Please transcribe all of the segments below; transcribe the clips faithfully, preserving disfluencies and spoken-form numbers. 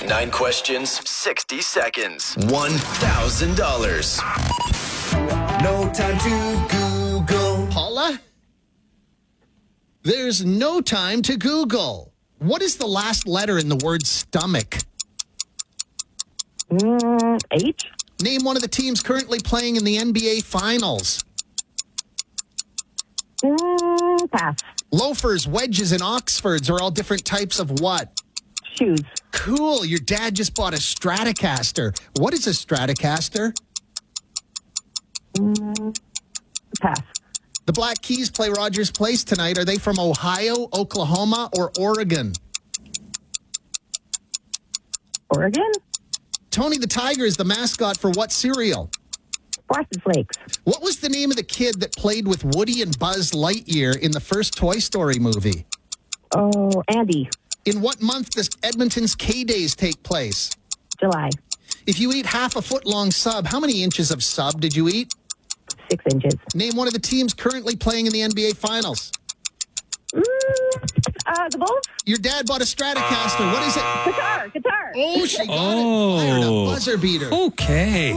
Nine questions, sixty seconds, one thousand dollars. No time to Google. Paula? There's no time to Google. What is the last letter in the word stomach? Mm, H. Name one of the teams currently playing in the N B A Finals. Mm, pass. Loafers, wedges, and Oxfords are all different types of what? Shoes. Cool. Your dad just bought a Stratocaster. What is a Stratocaster? Mm, pass. The Black Keys play Rogers Place tonight. Are they from Ohio, Oklahoma, or Oregon? Oregon. Tony the Tiger is the mascot for what cereal? Frosted Flakes. What was the name of the kid that played with Woody and Buzz Lightyear in the first Toy Story movie? Oh, Andy. In what month does Edmonton's K-Days take place? July. If you eat half a foot long sub, how many inches of sub did you eat? Six inches. Name one of the teams currently playing in the N B A Finals. Mm, uh, the Bulls. Your dad bought a Stratocaster. What is it? Guitar. Guitar. Oh, she got Oh. it. Fired a buzzer beater. Okay.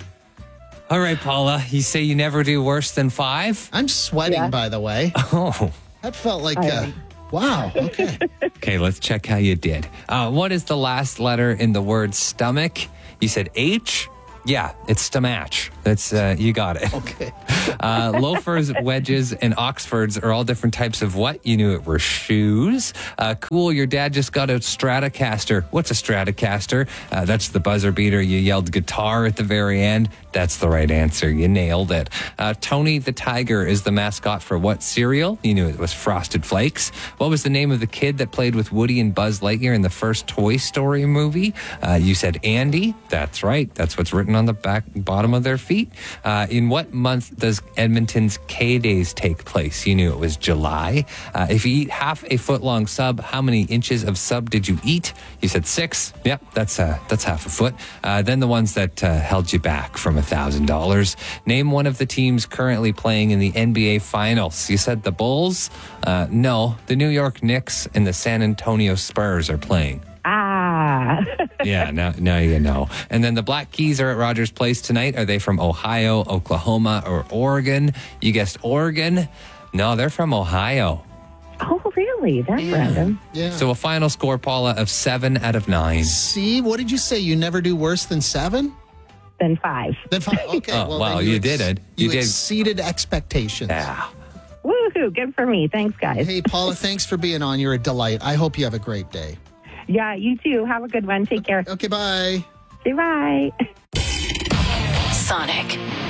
All right, Paula, you say you never do worse than five? I'm sweating, Yeah. by the way. Oh. That felt like, All uh, right. wow, okay. Okay, let's check how you did. Uh, what is the last letter in the word stomach? You said H? Yeah, it's stomach. That's, uh, you got it. Okay. Uh, loafers, wedges, and Oxfords are all different types of what? You knew it were shoes. Uh, cool, your dad just got a Stratocaster. What's a Stratocaster? Uh, that's the buzzer beater. You yelled guitar at the very end. That's the right answer. You nailed it. Uh, Tony the Tiger is the mascot for what cereal? You knew it was Frosted Flakes. What was the name of the kid that played with Woody and Buzz Lightyear in the first Toy Story movie? Uh, you said Andy. That's right. That's what's written on the back bottom of their feet. Uh, in what month does Edmonton's K-Days take place? You knew it was July. Uh, if you eat half a foot long sub, how many inches of sub did you eat? You said six. Yep, that's uh, that's half a foot. Uh, then the ones that uh, held you back from a thousand dollars. Name one of the teams currently playing in the N B A Finals. You said the Bulls. Uh, no, the New York Knicks and the San Antonio Spurs are playing. Ah. Yeah, now, now you know. And then the Black Keys are at Rogers Place tonight. Are they from Ohio, Oklahoma, or Oregon? You guessed Oregon. No, they're from Ohio. Oh, really? That's random. Yeah. So a final score, Paula, of seven out of nine. See, what did you say? You never do worse than seven? Then five. Then five. Okay. Oh, well, wow, then you ex- did it. You You, did. exceeded expectations. Yeah. Woohoo. Good for me. Thanks, guys. Hey, Paula, thanks for being on. You're a delight. I hope you have a great day. Yeah, you too. Have a good one. Take care. Okay, bye. Say bye. Sonic.